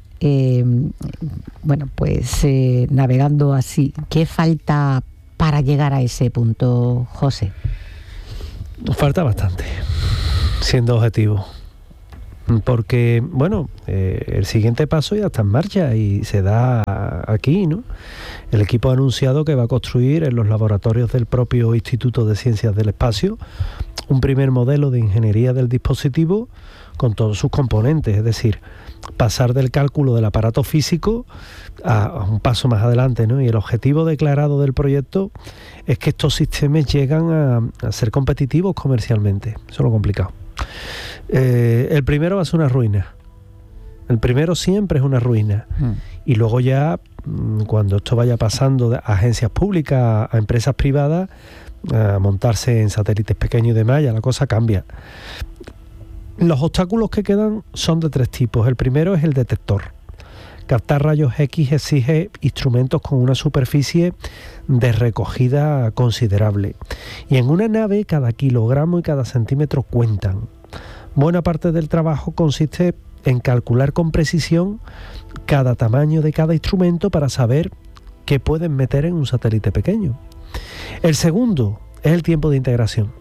navegando así? ¿Qué falta para llegar a ese punto, José? Nos falta bastante, siendo objetivo. Porque, el siguiente paso ya está en marcha y se da aquí, ¿no? El equipo ha anunciado que va a construir en los laboratorios del propio Instituto de Ciencias del Espacio un primer modelo de ingeniería del dispositivo con todos sus componentes, es decir, pasar del cálculo del aparato físico a un paso más adelante, ¿no? Y el objetivo declarado del proyecto es que estos sistemas llegan a ser competitivos comercialmente. Eso es lo complicado. El primero va a ser una ruina. El primero siempre es una ruina. Y luego ya, cuando esto vaya pasando de agencias públicas a empresas privadas, a montarse en satélites pequeños y demás, ya la cosa cambia. Los obstáculos que quedan son de 3 tipos. El primero es el detector. Captar rayos X exige instrumentos con una superficie de recogida considerable. Y en una nave cada kilogramo y cada centímetro cuentan. Buena parte del trabajo consiste en calcular con precisión cada tamaño de cada instrumento para saber qué pueden meter en un satélite pequeño. El segundo es el tiempo de integración.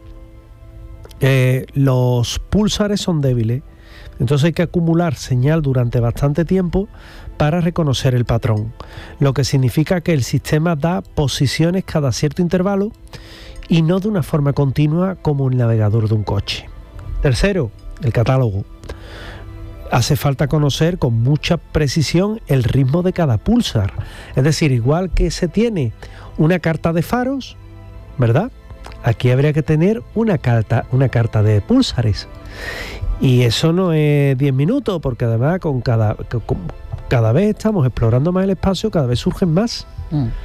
Los púlsares son débiles, entonces hay que acumular señal durante bastante tiempo para reconocer el patrón, lo que significa que el sistema da posiciones cada cierto intervalo y no de una forma continua como el navegador de un coche. Tercero, el catálogo. Hace falta conocer con mucha precisión el ritmo de cada púlsar, es decir, igual que se tiene una carta de faros, ¿verdad? Aquí habría que tener una carta de púlsares. Y eso no es 10 minutos, porque además cada vez estamos explorando más el espacio, cada vez surgen más.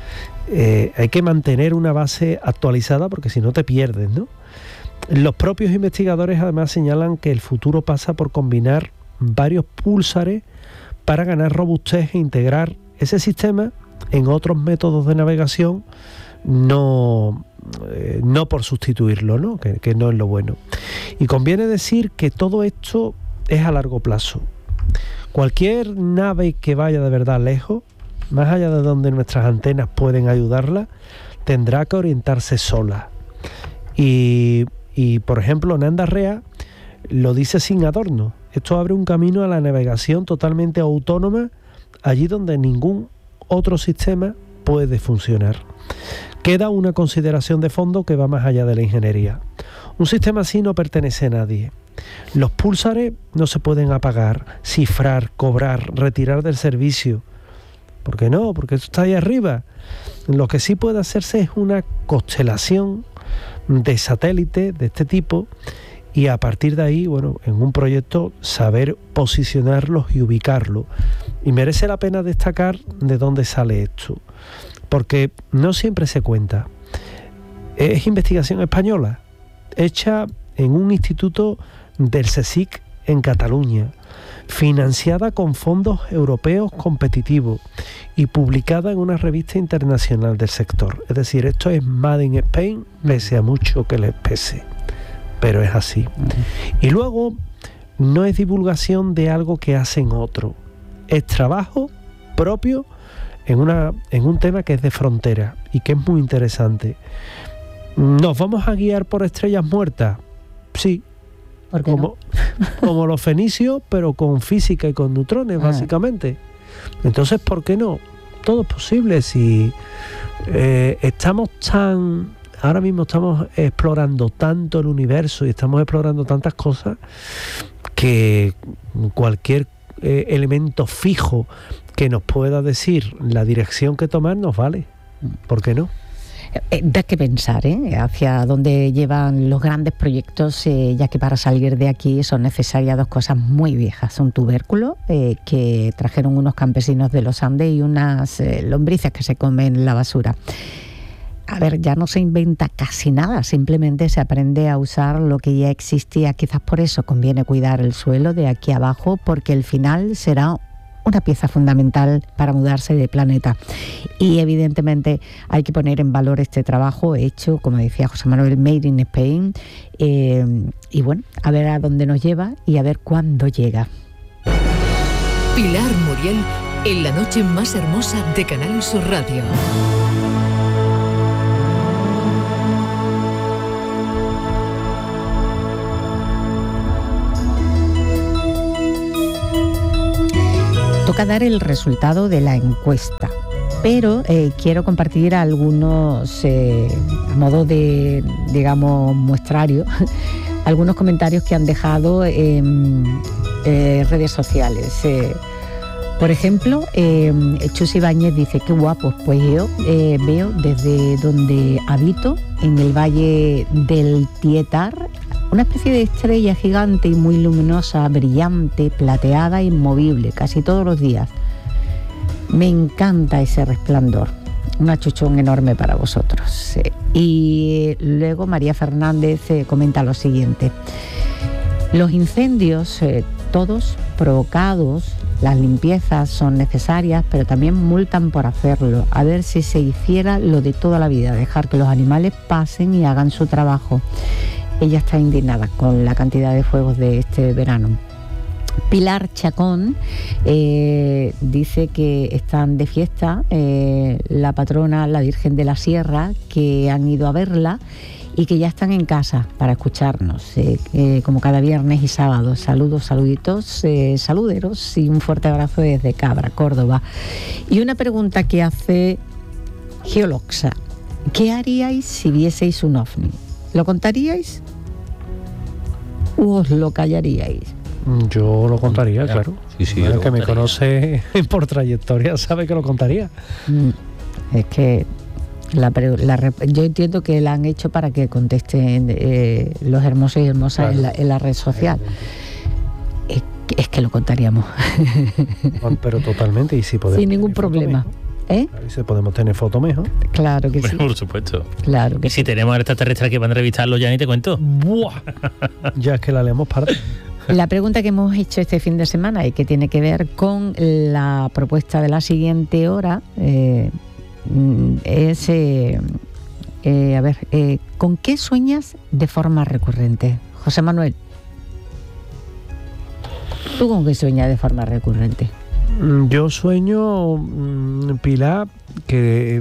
hay que mantener una base actualizada porque si no te pierdes, ¿no? Los propios investigadores además señalan que el futuro pasa por combinar varios púlsares para ganar robustez e integrar ese sistema en otros métodos de navegación, no por sustituirlo, ¿no? Que no es lo bueno. Y conviene decir que todo esto es a largo plazo. Cualquier nave que vaya de verdad lejos, más allá de donde nuestras antenas pueden ayudarla, tendrá que orientarse sola. Y por ejemplo, Nanda Rea lo dice sin adorno. Esto abre un camino a la navegación totalmente autónoma allí donde ningún otro sistema puede funcionar. Queda una consideración de fondo que va más allá de la ingeniería. Un sistema así no pertenece a nadie. Los púlsares no se pueden apagar, cifrar, cobrar, retirar del servicio. ¿Por qué no? Porque eso está ahí arriba. Lo que sí puede hacerse es una constelación de satélites de este tipo y a partir de ahí, bueno, en un proyecto saber posicionarlos y ubicarlos. Y merece la pena destacar de dónde sale esto, porque no siempre se cuenta. Es investigación española, hecha en un instituto del CSIC en Cataluña, financiada con fondos europeos competitivos y publicada en una revista internacional del sector. Es decir, esto es Made in Spain, pese a mucho que les pese, pero es así. Y luego, no es divulgación de algo que hacen otros, es trabajo propio en un tema que es de frontera y que es muy interesante. ¿Nos vamos a guiar por estrellas muertas? Sí. Como los fenicios, pero con física y con neutrones, básicamente. Entonces, ¿por qué no? Todo es posible. Si ahora mismo estamos explorando tanto el universo y estamos explorando tantas cosas que cualquier elemento fijo que nos pueda decir la dirección que tomar nos vale. ¿Por qué no? Da que pensar, hacia dónde llevan los grandes proyectos, ya que para salir de aquí son necesarias dos cosas muy viejas: un tubérculo que trajeron unos campesinos de los Andes y unas lombrices que se comen la basura. A ver, ya no se inventa casi nada, simplemente se aprende a usar lo que ya existía. Quizás por eso conviene cuidar el suelo de aquí abajo, porque el final será una pieza fundamental para mudarse de planeta. Y evidentemente hay que poner en valor este trabajo hecho, como decía José Manuel, Made in Spain, y bueno, a ver a dónde nos lleva y a ver cuándo llega. Pilar Muriel en la noche más hermosa de Canal Sur Radio. Toca dar el resultado de la encuesta, pero quiero compartir algunos, a modo de, digamos, muestrario, algunos comentarios que han dejado en redes sociales. Por ejemplo, Chus Ibáñez dice: qué guapos, pues yo veo desde donde habito, en el Valle del Tietar, una especie de estrella gigante y muy luminosa, brillante, plateada e inmovible, casi todos los días. Me encanta ese resplandor. Un achuchón enorme para vosotros. Y luego María Fernández comenta lo siguiente: los incendios, todos provocados, las limpiezas son necesarias, pero también multan por hacerlo. A ver si se hiciera lo de toda la vida, dejar que los animales pasen y hagan su trabajo. Ella está indignada con la cantidad de fuegos de este verano. Pilar Chacón dice que están de fiesta la patrona, la Virgen de la Sierra, que han ido a verla y que ya están en casa para escucharnos, como cada viernes y sábado. Saludos, saluditos, saluderos y un fuerte abrazo desde Cabra, Córdoba. Y una pregunta que hace Geoloxa: ¿qué haríais si vieseis un ovni? ¿Lo contaríais u os lo callaríais? Yo lo contaría, claro. Sí, el que me conoce por trayectoria sabe que lo contaría. Es que yo entiendo que la han hecho para que contesten los hermosos y hermosas, claro, en la red social. Es que lo contaríamos. Pero totalmente, y si podemos. Sin ningún problema. ¿Eh? A ver si podemos tener foto mejor. Claro que sí. Por supuesto. Claro que Y si tenemos extraterrestres que van a revistarlo ya ni te cuento. ¡Buah! Ya es que la leemos para... La pregunta que hemos hecho este fin de semana y que tiene que ver con la propuesta de la siguiente hora es, ¿con qué sueñas de forma recurrente? José Manuel, ¿tú con qué sueñas de forma recurrente? Yo sueño, Pilar, que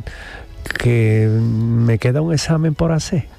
me queda un examen por hacer.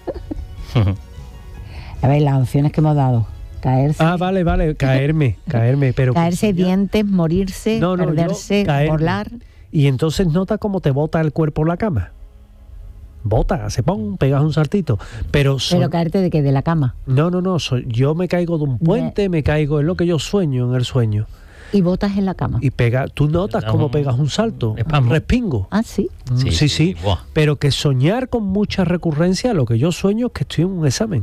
A ver, las opciones que hemos dado. Caerse. Vale, caerme, pero... Caerse, dientes, morirse, perderse, volar. Y entonces nota cómo te bota el cuerpo en la cama. Bota, hace pum, pegas un saltito. Pero caerte de qué, de la cama. No, yo me caigo de un puente, me caigo, es lo que yo sueño en el sueño. Y botas en la cama. Y tú notas cómo pegas un salto, un respingo. Ah, sí. Sí. Pero que soñar con mucha recurrencia, lo que yo sueño es que estoy en un examen.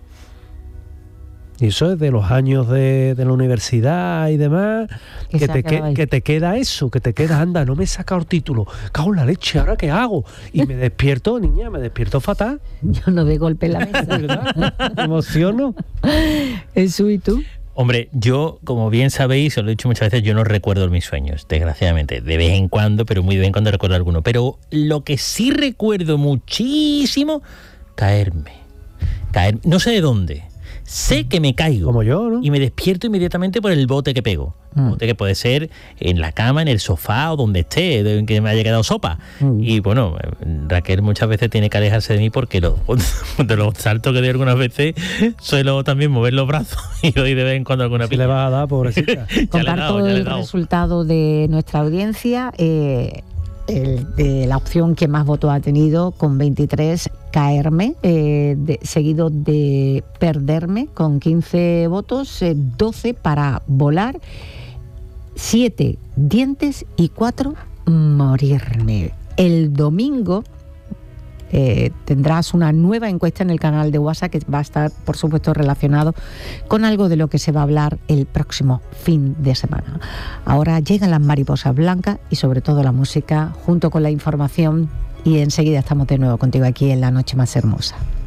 Y eso es de los años de la universidad y demás, que te queda eso, que te queda, anda, no me he sacado el título, cago en la leche, ¿ahora qué hago? Y me despierto, niña, fatal. Yo no de golpe en la mesa. ¿Verdad? Me emociono. Eso, ¿y tú? Hombre, yo, como bien sabéis, os lo he dicho muchas veces, yo no recuerdo mis sueños, desgraciadamente. De vez en cuando, pero muy de vez en cuando recuerdo alguno. Pero lo que sí recuerdo muchísimo, caerme. No sé de dónde. Sé que me caigo. Como yo, ¿no? Y me despierto inmediatamente por el bote que pego. Bote que puede ser en la cama, en el sofá o donde esté, de que me haya quedado sopa. Y bueno, Raquel muchas veces tiene que alejarse de mí porque de los saltos que doy algunas veces suelo también mover los brazos y doy de vez en cuando alguna pila. Le vas a dar, pobrecita. Comparto el resultado de nuestra audiencia. De la opción que más votos ha tenido, con 23, caerme, seguido de perderme, con 15 votos, 12 para volar, 7 dientes y 4 morirme. El domingo tendrás una nueva encuesta en el canal de WhatsApp que va a estar, por supuesto, relacionado con algo de lo que se va a hablar el próximo fin de semana. Ahora llegan las mariposas blancas y sobre todo la música junto con la información, y enseguida estamos de nuevo contigo aquí en La Noche Más Hermosa.